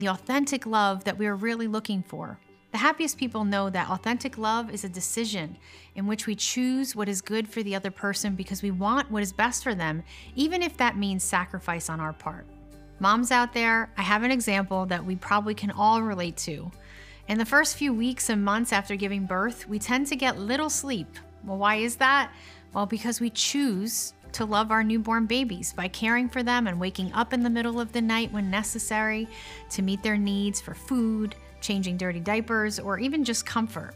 the authentic love that we are really looking for. The happiest people know that authentic love is a decision in which we choose what is good for the other person because we want what is best for them, even if that means sacrifice on our part. Moms out there, I have an example that we probably can all relate to. In the first few weeks and months after giving birth, we tend to get little sleep. Well, why is that? Well, because we choose to love our newborn babies by caring for them and waking up in the middle of the night when necessary to meet their needs for food, changing dirty diapers, or even just comfort.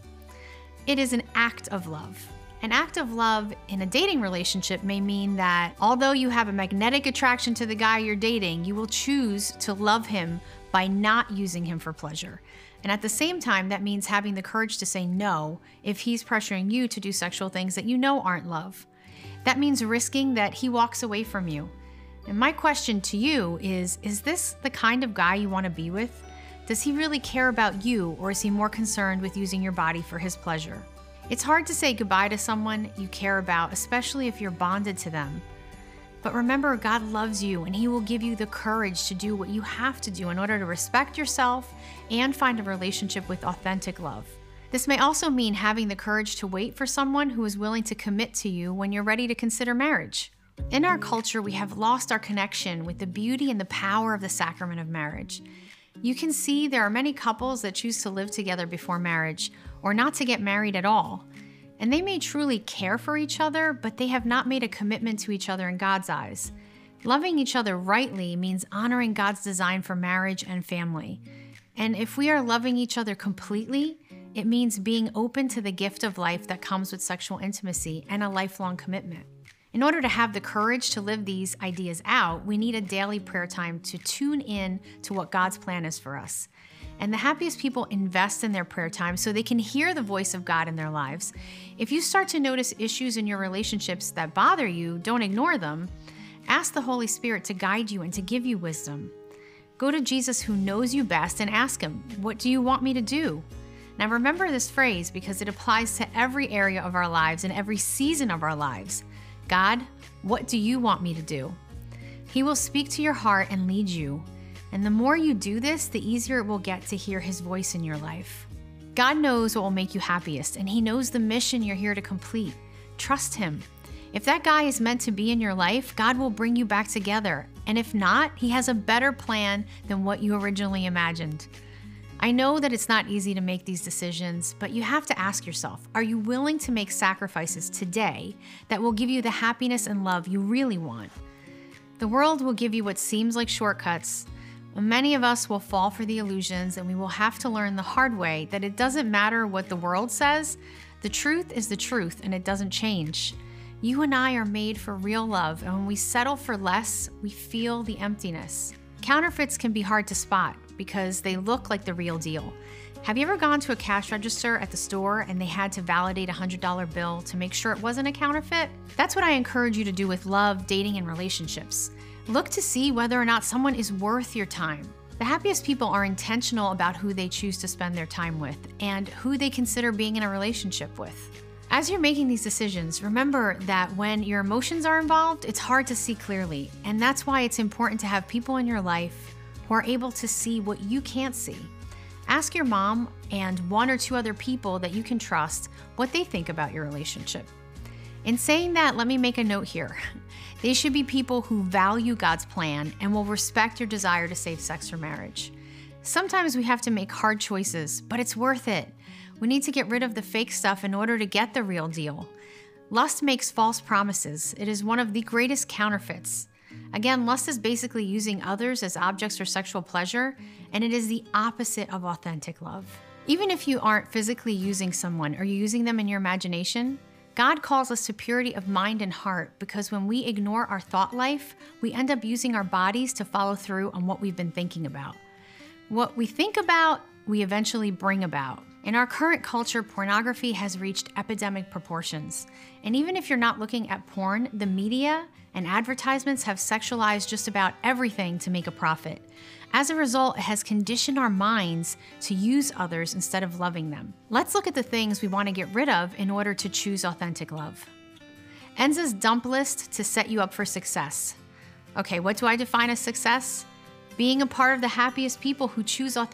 It is an act of love. An act of love in a dating relationship may mean that although you have a magnetic attraction to the guy you're dating, you will choose to love him by not using him for pleasure. And at the same time, that means having the courage to say no if he's pressuring you to do sexual things that you know aren't love. That means risking that he walks away from you. And my question to you is this the kind of guy you want to be with? Does he really care about you, or is he more concerned with using your body for his pleasure? It's hard to say goodbye to someone you care about, especially if you're bonded to them. But remember, God loves you, and He will give you the courage to do what you have to do in order to respect yourself and find a relationship with authentic love. This may also mean having the courage to wait for someone who is willing to commit to you when you're ready to consider marriage. In our culture, we have lost our connection with the beauty and the power of the sacrament of marriage. You can see there are many couples that choose to live together before marriage, or not to get married at all. And they may truly care for each other, but they have not made a commitment to each other in God's eyes. Loving each other rightly means honoring God's design for marriage and family. And if we are loving each other completely, it means being open to the gift of life that comes with sexual intimacy and a lifelong commitment. In order to have the courage to live these ideas out, we need a daily prayer time to tune in to what God's plan is for us. And the happiest people invest in their prayer time so they can hear the voice of God in their lives. If you start to notice issues in your relationships that bother you, don't ignore them. Ask the Holy Spirit to guide you and to give you wisdom. Go to Jesus, who knows you best, and ask Him, "What do you want me to do?" Now remember this phrase because it applies to every area of our lives and every season of our lives. God, what do you want me to do? He will speak to your heart and lead you. And the more you do this, the easier it will get to hear His voice in your life. God knows what will make you happiest, and He knows the mission you're here to complete. Trust Him. If that guy is meant to be in your life, God will bring you back together. And if not, He has a better plan than what you originally imagined. I know that it's not easy to make these decisions, but you have to ask yourself, are you willing to make sacrifices today that will give you the happiness and love you really want? The world will give you what seems like shortcuts. Many of us will fall for the illusions, and we will have to learn the hard way that it doesn't matter what the world says. The truth is the truth, and it doesn't change. You and I are made for real love, and when we settle for less, we feel the emptiness. Counterfeits can be hard to spot because they look like the real deal. Have you ever gone to a cash register at the store and they had to validate a $100 bill to make sure it wasn't a counterfeit? That's what I encourage you to do with love, dating, and relationships. Look to see whether or not someone is worth your time. The happiest people are intentional about who they choose to spend their time with and who they consider being in a relationship with. As you're making these decisions, remember that when your emotions are involved, it's hard to see clearly. And that's why it's important to have people in your life who are able to see what you can't see. Ask your mom and one or two other people that you can trust what they think about your relationship. In saying that, let me make a note here. They should be people who value God's plan and will respect your desire to save sex for marriage. Sometimes we have to make hard choices, but it's worth it. We need to get rid of the fake stuff in order to get the real deal. Lust makes false promises. It is one of the greatest counterfeits. Again, lust is basically using others as objects for sexual pleasure, and it is the opposite of authentic love. Even if you aren't physically using someone, are you using them in your imagination? God calls us to purity of mind and heart because when we ignore our thought life, we end up using our bodies to follow through on what we've been thinking about. What we think about, we eventually bring about. In our current culture, pornography has reached epidemic proportions. And even if you're not looking at porn, the media and advertisements have sexualized just about everything to make a profit. As a result, it has conditioned our minds to use others instead of loving them. Let's look at the things we want to get rid of in order to choose authentic love. Enza's dump list to set you up for success. Okay, what do I define as success? Being a part of the happiest people who choose